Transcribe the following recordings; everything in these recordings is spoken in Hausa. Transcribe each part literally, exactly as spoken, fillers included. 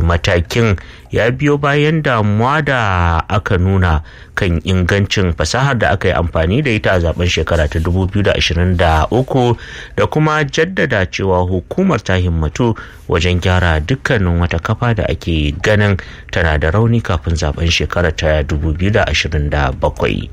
matakin ya biyo bayan damuwa da aka nuna kan ingancin fasahar da aka yi amfani da ita a zaben shekara ta dubu biyu da ashirin da uku da kuma jaddada cewa hukumar ta himmatu wajen gyara dukkanin wata kafa da ake ganin tana da rauni kafin zaben shekara ta dubu biyu da ashirin da bakwai.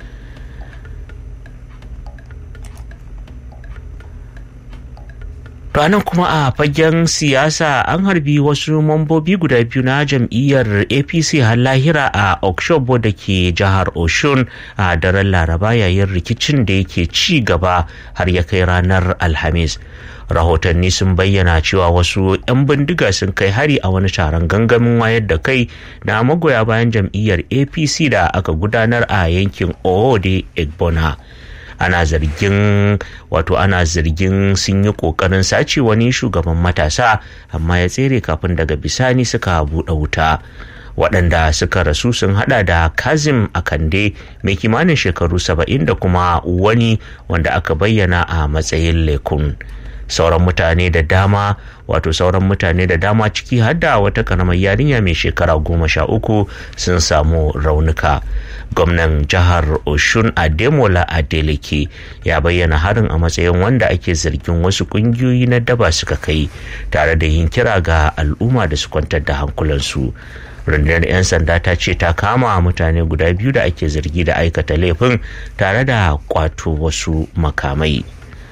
Ranar kuma a fagen siyasa an harbi wasu mambobi guda biyu na jam'iyyar A P C har lahira a Okshogbo da ke jihar Oshun a daren Laraba yayin rikicin da yake ci gaba har ya kai ranar Alhamis. Rahotanni sun bayyana cewa wasu 'yan bindiga sun kai hari a wani taron gangamin wayar da kai na magoya bayan jam'iyyar A P C da aka gudanar a yankin Owode Egbona. ana zargin wato ana zargin sun yi kokarin sace wani shugaban matasa amma ya tsere kafin daga bisani suka buɗe wuta. Waɗanda suka rasu sun hada da Kazim Akande mai kimanin shekaru saba'in da kuma wani wanda aka bayyana a matsayin Lekun. Sauran mutane da dama wato sauran mutane da dama ciki har da wata karamar yarinya mai shekara goma sha uku sun samu raunuka. Gwamnan jihar Oshun Ademola Adeleke ya bayyana harin a matsayin wanda ake zargin wasu kungiyoyi na daba suka kai tare da yin kira ga al'umma da su kwantar da hankulansu. Rundunar 'yan sanda ta ce ta kama mutane guda biyu da ake zargi da aikata laifin tare da kwato wasu makamai.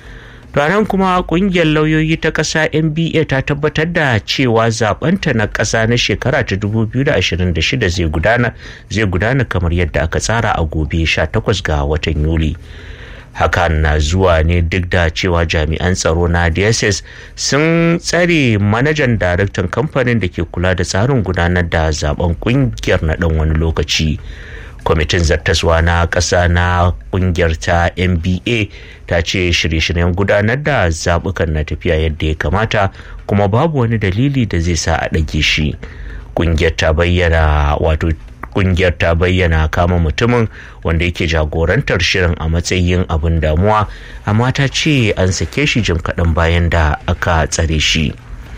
Ranar kuma kungiyar lauyoyi ta ƙasa N B A ta tabbatar da cewa zabanta na ƙasa na shekara ta dubu biyu da ashirin da shida zai gudana zai gudana kamar yadda aka tsara a gobe sha takwas ga watan Yuli. Hakan na zuwa ne duk da cewa jami'an tsaro na D S S sun tsare manajan daraktan kamfanin da ke kula da tsarin gudanar da zaben kungiyar na ɗan wani lokaci. Kwamitin zartaswa na ƙasa na ƙungiyar ta N B A ta ce shirye-shiryen gudanar da zaɓukan na tafiya yadda ya kamata kuma babu wani dalili da zai sa a ɗage shi. Ƙungiyar ta bayyana wato ƙungiyar ta bayyana kama mutumin wanda yake jagorantar shirin a matsayin abin damuwa amma ta ce an sake shi jim kaɗan bayan da aka tsare shi.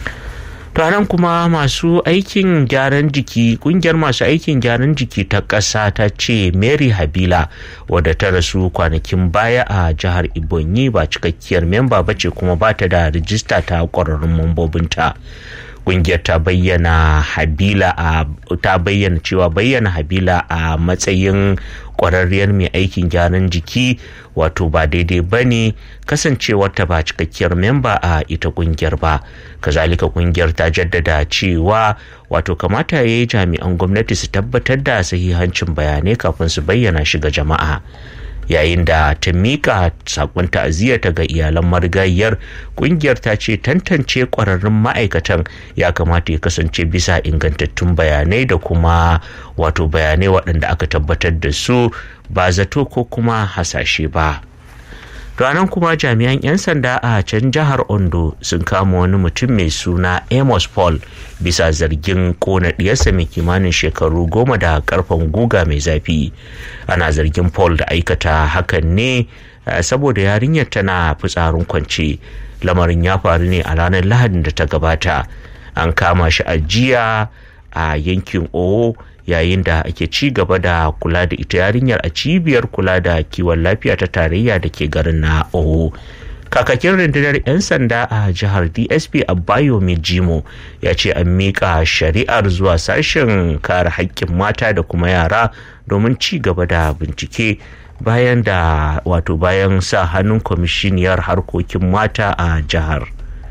Ranar kuma masu aikin gyaran jiki kungiyar masu aikin gyaran jiki ta ƙasa ta ce Mary Habila wadda ta rasu kwanakin baya a jihar Ebonyi ba cikakkiyar memba bace kuma ba ta da rijista ta ƙwararrun mambobinta. Kungiyar ta bayyana Habila a ta bayyana cewa bayyana Habila a matsayin kwararriyar mai aikin gyaran jiki wato ba daidai ba ne kasancewar ta ba cikakkiyar memba a ita kungiyar ba. Kazalika kungiyar ta jaddada cewa wato kamata ya yi jami'an gwamnati su tabbatar da sahihancin bayanai kafin su bayyana shi ga jama'a. Yayin da ta mika sakon ta'aziyarta ga iyalan marigayiyar, kungiyar ta ce tantance kwararrun ma'aikatan ya kamata ya kasance bisa ingantattun bayanai da kuma wato bayanai waɗanda aka tabbatar da su ba zato ko kuma hasashe ba. Ranar kuma jami'an 'yan sanda a can jihar Ondo sun kama wani mutum mai suna Amos Paul bisa zargin kona diyarsa mai kimanin shekaru goma da karfan guga mai zafi. Ana zargin Paul da aikata hakan ne saboda yarinyar tana fitsarin kwance. Lamarin ya faru ne a ranar Lahadin da ta gabata. An kama shi a jiya a yankin Owo yayin da ake ci gaba da kula da ita yarinyar a cibiyar kula da kiwon lafiya ta tarayya da ke garin na Owo. Kakakin rundunar 'yan sanda a jihar D S P Abayo Mijimo ya ce an miƙa shari'ar zuwa sashen kare haƙƙin mata da kuma yara domin ci gaba da bincike bayan da wato bayan sa hannun kwamishiniyar harkokin mata a jihar.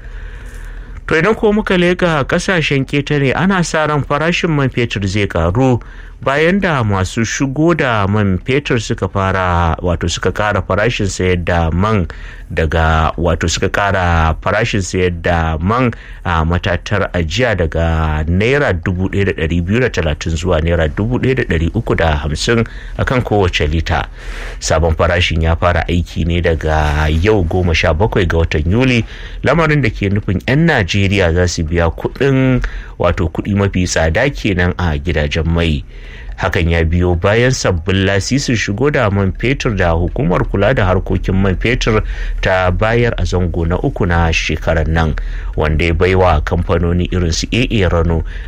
To idan ko muka leka kasashen ketare ana sa ran farashin man fetur zai karu bayan da masu shigo da man fetur suka fara wato suka kara farashin sayar da man daga wato suka kara farashin sayar da man a matatar ajiya daga naira dubu ɗaya da ɗari biyu da talatin zuwa naira dubu ɗaya da ɗari uku da hamsin akan kowace lita. Sabon farashin ya fara aiki ne daga yau goma sha bakwai ga watan Yuli, lamarin da ke nufin 'yan Najeriya za su biya kuɗin wato kuɗi mafi tsada kenan a gidajen mai. Hakan ya biyo bayan sabbin lasisin shigo da man fetur da hukumar kula da harkokin man fetur ta bayar a zango na uku na shekarar nan, wanda ya baiwa kamfanoni irin su A A Rano